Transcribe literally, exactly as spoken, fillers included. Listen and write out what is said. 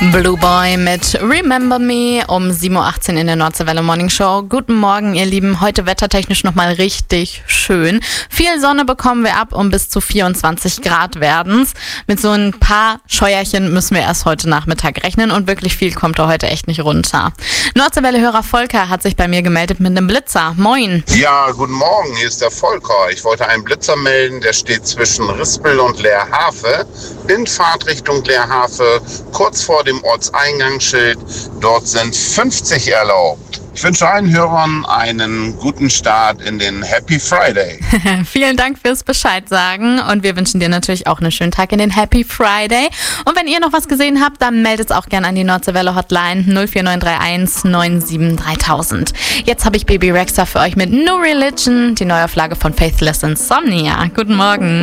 Blue Boy mit Remember Me um sieben Uhr achtzehn in der Nordseewelle Morning Show. Guten Morgen, ihr Lieben. Heute wettertechnisch nochmal richtig schön. Viel Sonne bekommen wir ab und bis zu vierundzwanzig Grad werden's. Mit so ein paar Scheuerchen müssen wir erst heute Nachmittag rechnen und wirklich viel kommt da heute echt nicht runter. Nordseewelle-Hörer Volker hat sich bei mir gemeldet mit einem Blitzer. Moin. Ja, guten Morgen, hier ist der Volker. Ich wollte einen Blitzer melden, der steht zwischen Rispel und Leerhafe, in Fahrtrichtung Leerhafe, kurz vor dem Ortseingangsschild. Dort sind fünfzig erlaubt. Ich wünsche allen Hörern einen guten Start in den Happy Friday. Vielen Dank fürs Bescheid sagen und wir wünschen dir natürlich auch einen schönen Tag in den Happy Friday. Und wenn ihr noch was gesehen habt, dann meldet es auch gerne an die Nordseewelle Hotline null vier neun drei eins neun sieben dreitausend. Jetzt habe ich Baby Rexha für euch mit No Religion, die Neuauflage von Faithless Insomnia. Guten Morgen.